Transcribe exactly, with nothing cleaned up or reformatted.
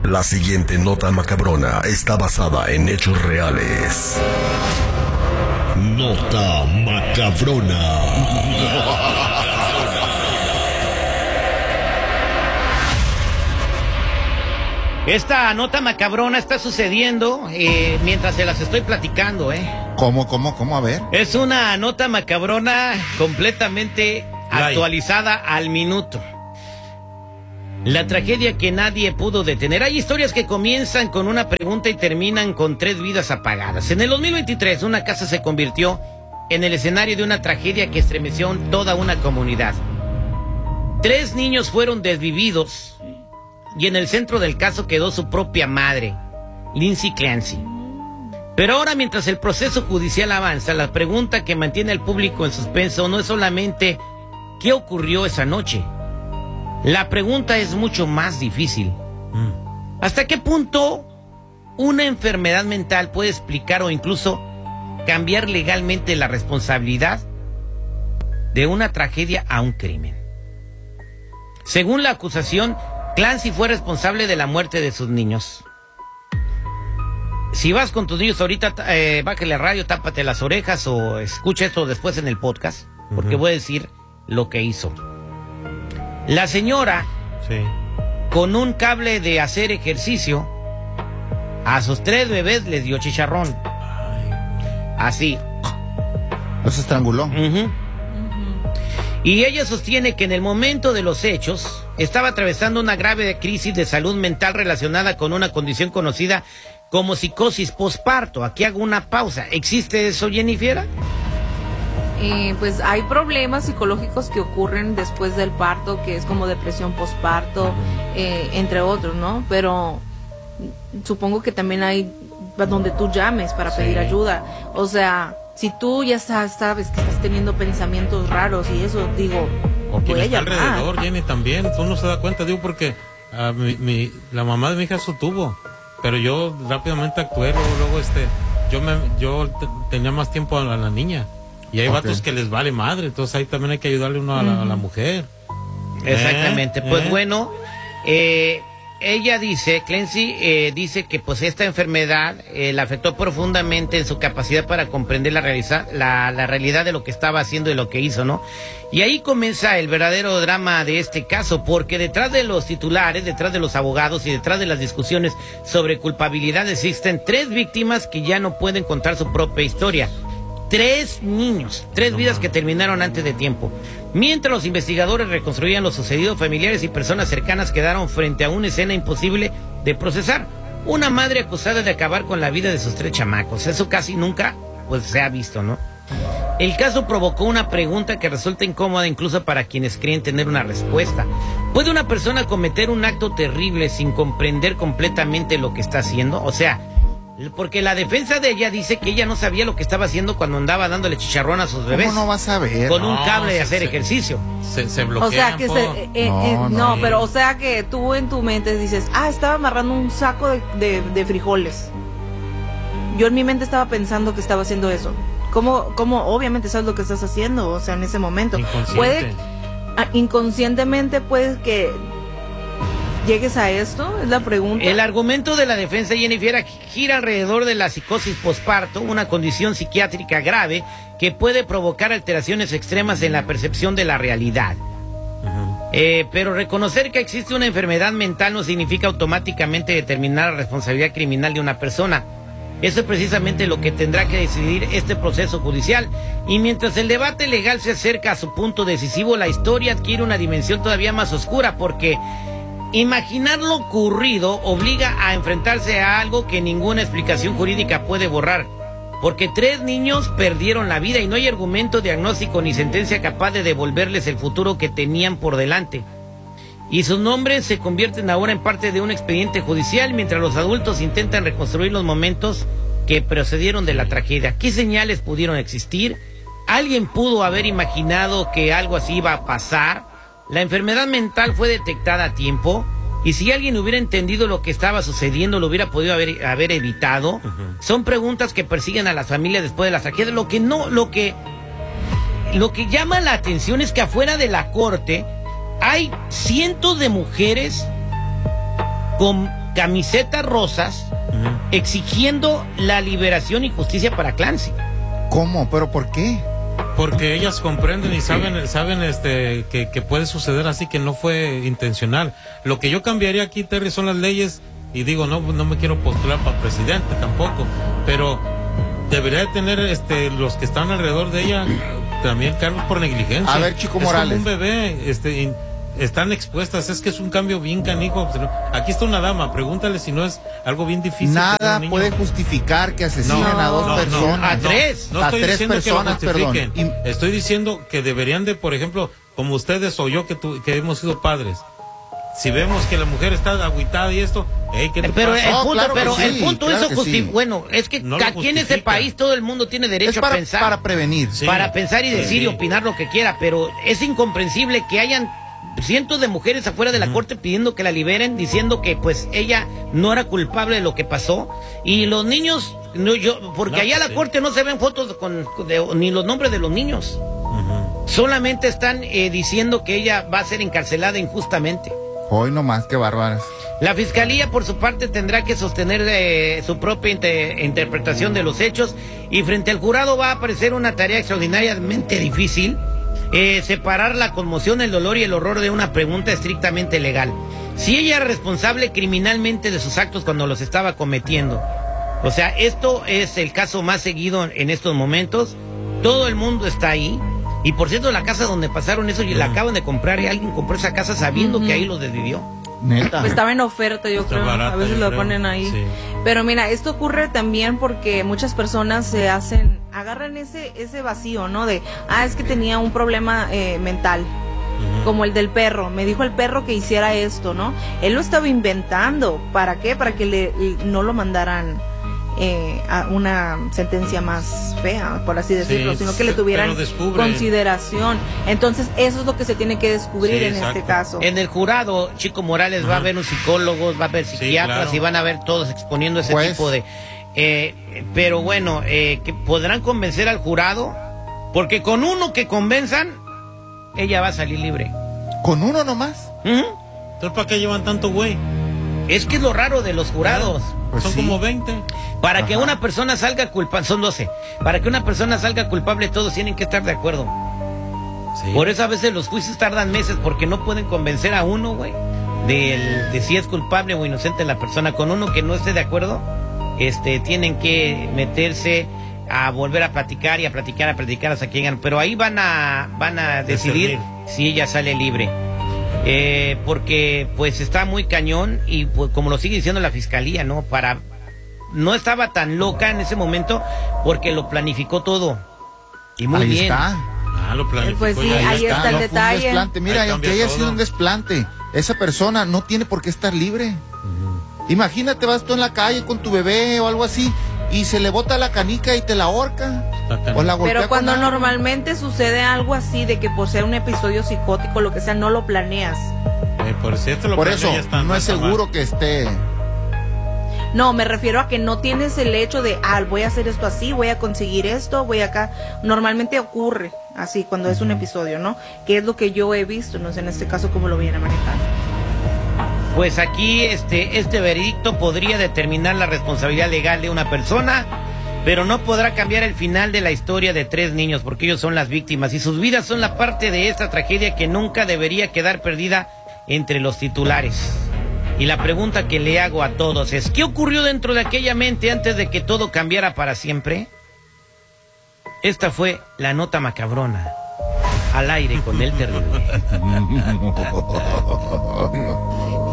La siguiente nota macabrona está basada en hechos reales. Nota macabrona. Esta nota macabrona está sucediendo eh, mientras se las estoy platicando, ¿eh? ¿Cómo, cómo, cómo? A ver. Es una nota macabrona completamente actualizada al minuto. La tragedia que nadie pudo detener. Hay historias que comienzan con una pregunta y terminan con tres vidas apagadas. En el dos mil veintitrés, una casa se convirtió en el escenario de una tragedia que estremeció a toda una comunidad. Tres niños fueron desvividos y en el centro del caso quedó su propia madre, Lindsay Clancy. Pero ahora, mientras el proceso judicial avanza, la pregunta que mantiene al público en suspenso no es solamente ¿qué ocurrió esa noche? La pregunta es mucho más difícil. Mm. ¿Hasta qué punto una enfermedad mental puede explicar o incluso cambiar legalmente la responsabilidad de una tragedia a un crimen? Según la acusación, Clancy fue responsable de la muerte de sus niños. Si vas con tus niños ahorita, eh, bájale la radio, tápate las orejas o escucha esto después en el podcast, porque uh-huh. voy a decir lo que hizo. La señora, sí. con un cable de hacer ejercicio, a sus tres bebés les dio chicharrón. Ay. Así. Los estranguló. Uh-huh. Y ella sostiene que en el momento de los hechos estaba atravesando una grave crisis de salud mental relacionada con una condición conocida como psicosis posparto. Aquí hago una pausa. ¿Existe eso, Jennifer? Eh, pues hay problemas psicológicos que ocurren después del parto, que es como depresión posparto, eh, entre otros, ¿no? Pero supongo que también hay donde tú llames para sí. pedir ayuda. O sea, si tú ya sabes que estás teniendo pensamientos raros y eso, digo, o quien voy a está llamar. Alrededor, Jenny, también, tú no se da cuenta, digo, porque uh, mi, mi, la mamá de mi hija eso tuvo, pero yo rápidamente actué, luego, luego este, yo me, yo t- tenía más tiempo a la, a la niña, y hay okay. vatos que les vale madre, entonces ahí también hay que ayudarle uno a la, uh-huh. a la mujer. Exactamente, ¿Eh? pues ¿Eh? bueno, eh... ella dice, Clancy, eh, dice que pues esta enfermedad eh, la afectó profundamente en su capacidad para comprender la, realiza, la, la realidad de lo que estaba haciendo y lo que hizo, ¿no? Y ahí comienza el verdadero drama de este caso, porque detrás de los titulares, detrás de los abogados y detrás de las discusiones sobre culpabilidad existen tres víctimas que ya no pueden contar su propia historia. Tres niños, tres no, vidas que terminaron antes de tiempo. Mientras los investigadores reconstruían lo sucedido, familiares y personas cercanas quedaron frente a una escena imposible de procesar. Una madre acusada de acabar con la vida de sus tres chamacos. Eso casi nunca pues, se ha visto, ¿no? El caso provocó una pregunta que resulta incómoda incluso para quienes creen tener una respuesta. ¿Puede una persona cometer un acto terrible sin comprender completamente lo que está haciendo? O sea, porque la defensa de ella dice que ella no sabía lo que estaba haciendo cuando andaba dándole chicharrón a sus bebés. ¿Cómo no vas a ver? Con no, un cable de se, hacer se, ejercicio. Se, se bloquean. O sea que por... se, eh, eh, no, eh, no, no sí. pero o sea que tú en tu mente dices, ah, estaba amarrando un saco de, de, de frijoles. Yo en mi mente estaba pensando que estaba haciendo eso. ¿Cómo, cómo obviamente sabes lo que estás haciendo? O sea, en ese momento. Inconsciente. Puede, ah, inconscientemente puede que llegues a esto, es la pregunta. El argumento de la defensa, Jennifer, gira alrededor de la psicosis posparto, una condición psiquiátrica grave que puede provocar alteraciones extremas en la percepción de la realidad. Uh-huh. Eh, pero reconocer que existe una enfermedad mental no significa automáticamente determinar la responsabilidad criminal de una persona. Eso es precisamente lo que tendrá que decidir este proceso judicial. Y mientras el debate legal se acerca a su punto decisivo, la historia adquiere una dimensión todavía más oscura, porque imaginar lo ocurrido obliga a enfrentarse a algo que ninguna explicación jurídica puede borrar. Porque tres niños perdieron la vida y no hay argumento, diagnóstico ni sentencia capaz de devolverles el futuro que tenían por delante. Y sus nombres se convierten ahora en parte de un expediente judicial mientras los adultos intentan reconstruir los momentos que precedieron de la tragedia. ¿Qué señales pudieron existir? ¿Alguien pudo haber imaginado que algo así iba a pasar? ¿La enfermedad mental fue detectada a tiempo? Y si alguien hubiera entendido lo que estaba sucediendo, lo hubiera podido haber, haber evitado. Uh-huh. Son preguntas que persiguen a las familias después de las tragedias. Lo que no, lo que, lo que llama la atención es que afuera de la corte hay cientos de mujeres con camisetas rosas uh-huh. exigiendo la liberación y justicia para Clancy. ¿Cómo? ¿Pero por qué? Porque ellas comprenden y saben, saben este que, que puede suceder así, que no fue intencional. Lo que yo cambiaría aquí, Terry, son las leyes, y digo, no, no me quiero postular para presidente tampoco, pero debería de tener este los que están alrededor de ella también cargos por negligencia. A ver, Chico es Morales. Como un bebé, este, in, están expuestas, es que es un cambio bien canijo. Aquí está una dama, pregúntale si no es algo bien difícil. Nada puede justificar que asesinen no, a dos no, personas. No, a tres. No, no a estoy tres diciendo personas, que lo justifiquen. perdón. Y... Estoy diciendo que deberían de, por ejemplo, como ustedes o yo que, tu, que hemos sido padres, si vemos que la mujer está agüitada y esto, hey, ¿qué te pero pasa? el punto, oh, claro pero sí, el punto claro eso justi- sí. bueno, es que no aquí en este país todo el mundo tiene derecho es para, a pensar, para prevenir. Sí. para pensar y decir Sí. y opinar lo que quiera, pero es incomprensible que hayan cientos de mujeres afuera de la uh-huh. corte pidiendo que la liberen, diciendo que pues ella no era culpable de lo que pasó, y los niños, no, yo, porque no, allá a la sí. corte no se ven fotos con, de, ni los nombres de los niños, uh-huh. solamente están eh, diciendo que ella va a ser encarcelada injustamente. Hoy nomás, qué bárbaras. La fiscalía, por su parte, tendrá que sostener eh, su propia inter- interpretación de los hechos, y frente al jurado va a aparecer una tarea extraordinariamente difícil, eh, separar la conmoción, el dolor y el horror de una pregunta estrictamente legal. Si ella era responsable criminalmente de sus actos cuando los estaba cometiendo. O sea, esto es el caso más seguido en estos momentos. Todo el mundo está ahí. Y por cierto, la casa donde pasaron eso, y la acaban de comprar, y alguien compró esa casa sabiendo uh-huh. que ahí lo desvivió. Neta. Pues estaba en oferta, yo Está creo. barata, a veces yo lo creo. ponen ahí. Sí. Pero mira, esto ocurre también porque muchas personas se hacen, agarran ese ese vacío, ¿no? De, ah, es que tenía un problema eh, mental. Uh-huh. Como el del perro. Me dijo el perro que hiciera esto, ¿no? Él lo estaba inventando. ¿Para qué? Para que le, no lo mandaran eh, a una sentencia más fea, por así decirlo, sí, sino que le tuvieran consideración. Entonces, eso es lo que se tiene que descubrir sí, en exacto. este caso. En el jurado, Chico Morales, uh-huh. va a haber un psicólogo, va a haber psiquiatras, sí, claro. y van a ver todos exponiendo ese pues. tipo de... Eh, pero bueno, eh, que podrán convencer al jurado, porque con uno que convenzan, ella va a salir libre. ¿Con uno nomás? Uh-huh. Entonces, ¿para qué llevan tanto güey? Es que es lo raro de los jurados. Pues son sí. como veinte. Para Ajá. que una persona salga culpable, son doce. Para que una persona salga culpable, todos tienen que estar de acuerdo. Sí. Por eso a veces los juicios tardan meses, porque no pueden convencer a uno, güey, de, de si es culpable o inocente la persona. Con uno que no esté de acuerdo, este, tienen que meterse a volver a platicar y a platicar, a platicar hasta que llegan. Pero ahí van a, van a decidir Decidir. si ella sale libre. Eh, porque pues está muy cañón, y pues, como lo sigue diciendo la fiscalía, ¿no? Para no estaba tan loca en ese momento porque lo planificó todo. Y muy ahí bien. Está. Ah, lo planificó. Pues sí, ahí, ahí está, está el no detalle. Un desplante. Mira, ahí aunque haya todo. sido un desplante, esa persona no tiene por qué estar libre. Uh-huh. Imagínate, vas tú en la calle con tu bebé o algo así, y se le bota la canica y te la ahorca. O la golpea. Pero cuando con normalmente sucede algo así, de que por ser un episodio psicótico, lo que sea, no lo planeas. Eh, por si esto lo por planeo, eso, ya está, no es seguro mal. que esté... No, me refiero a que no tienes el hecho de, ah, voy a hacer esto así, voy a conseguir esto, voy acá. Normalmente ocurre así cuando es un episodio, ¿no? Que es lo que yo he visto, no sé en este caso cómo lo viene a manejar. Pues aquí este, este veredicto podría determinar la responsabilidad legal de una persona, pero no podrá cambiar el final de la historia de tres niños, porque ellos son las víctimas y sus vidas son la parte de esta tragedia que nunca debería quedar perdida entre los titulares. Y la pregunta que le hago a todos es, ¿qué ocurrió dentro de aquella mente antes de que todo cambiara para siempre? Esta fue la nota macabrona, al aire con el terrible.